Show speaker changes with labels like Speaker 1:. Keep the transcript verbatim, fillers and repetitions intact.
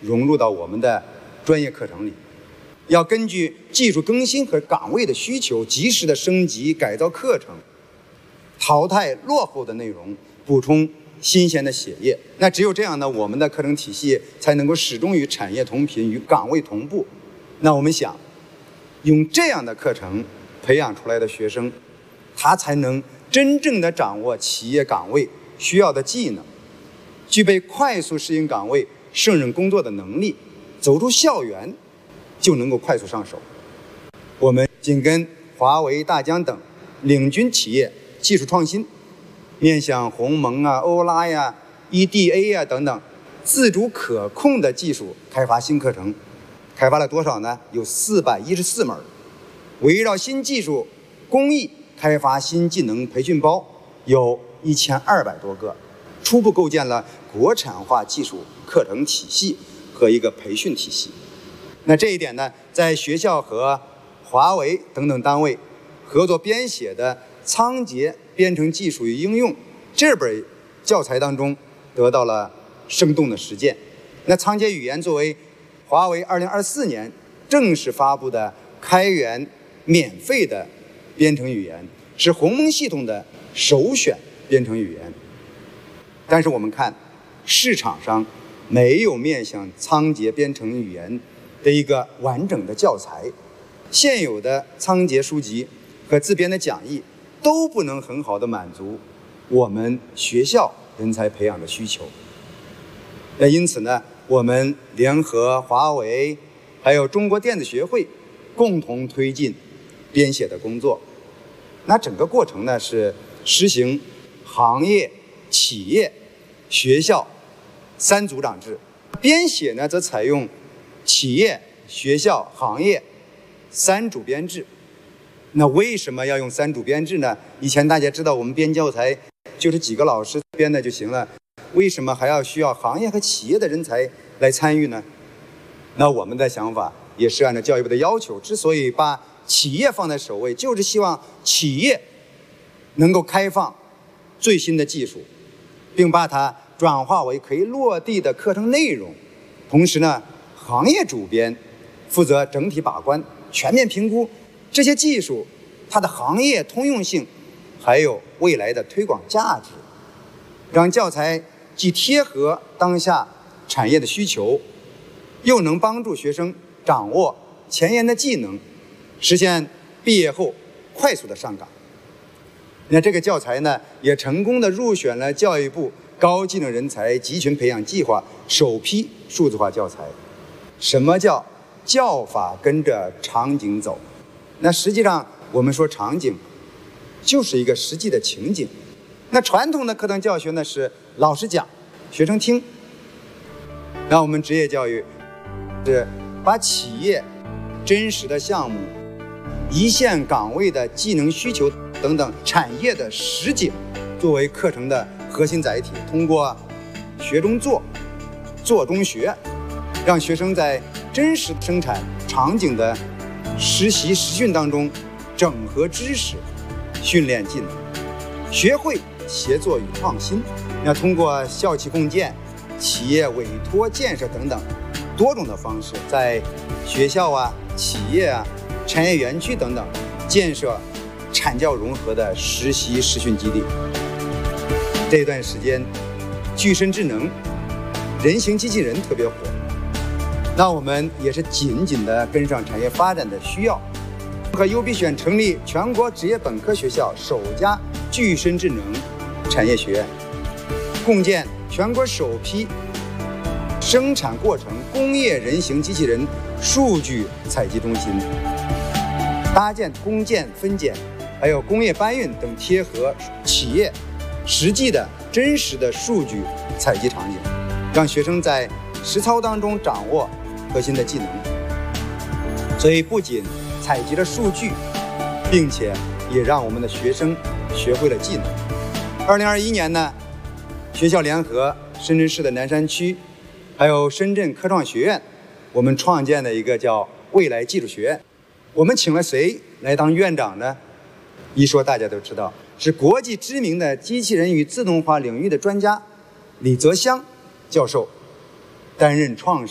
Speaker 1: 融入到我们的专业课程里。要根据技术更新和岗位的需求，及时的升级改造课程，淘汰落后的内容，补充新鲜的血液。那只有这样呢，我们的课程体系才能够始终与产业同频，与岗位同步。那我们想，用这样的课程培养出来的学生，他才能真正的掌握企业岗位需要的技能，具备快速适应岗位、胜任工作的能力，走出校园就能够快速上手。我们紧跟华为、大疆等领军企业技术创新，面向鸿蒙啊、欧拉呀、E D A 呀等等，自主可控的技术开发新课程，开发了多少呢？有四百一十四门。围绕新技术、工艺开发新技能培训包有一千二百多个，初步构建了国产化技术课程体系和一个培训体系。那这一点呢，在学校和华为等等单位合作编写的仓颉编程技术与应用这本教材当中得到了生动的实践。那仓颉语言作为华为二零二四年正式发布的开源免费的编程语言，是鸿蒙系统的首选编程语言。但是我们看市场上没有面向仓颉编程语言的一个完整的教材，现有的仓颉书籍和自编的讲义都不能很好的满足我们学校人才培养的需求。那因此呢，我们联合华为还有中国电子学会共同推进编写的工作。那整个过程呢是实行行业、企业、学校三组长制，编写呢则采用企业、学校、行业三组编制。那为什么要用三组编制呢？以前大家知道我们编教材就是几个老师编的就行了，为什么还要需要行业和企业的人才来参与呢？那我们的想法也是按照教育部的要求，之所以把企业放在首位，就是希望企业能够开放最新的技术，并把它转化为可以落地的课程内容。同时呢，行业主编负责整体把关，全面评估这些技术它的行业通用性，还有未来的推广价值，让教材既贴合当下产业的需求，又能帮助学生掌握前沿的技能，实现毕业后快速的上岗。那这个教材呢，也成功的入选了教育部高技能人才集群培养计划首批数字化教材。什么叫教法跟着场景走？那实际上我们说场景就是一个实际的情景。那传统的课堂教学呢是老师讲，学生听。那我们职业教育是把企业真实的项目、一线岗位的技能需求等等产业的实景作为课程的核心载体，通过学中做、做中学，让学生在真实生产场景的实习实训当中整合知识、训练技能，学会协作与创新。那通过校企共建、企业委托建设等等多种的方式，在学校啊、企业啊、产业园区等等建设产教融合的实习实训基地。这段时间，具身智能、人形机器人特别火，那我们也是紧紧地跟上产业发展的需要，和优必选成立全国职业本科学校首家具身智能产业学院，共建全国首批生产过程工业人形机器人数据采集中心，搭建工建分拣还有工业搬运等贴合企业实际的真实的数据采集场景，让学生在实操当中掌握核心的技能。所以不仅采集了数据，并且也让我们的学生学会了技能。二零二一年呢，学校联合深圳市的南山区还有深圳科创学院，我们创建了一个叫未来技术学院。我们请了谁来当院长呢？一说大家都知道，是国际知名的机器人与自动化领域的专家李泽湘教授担任创始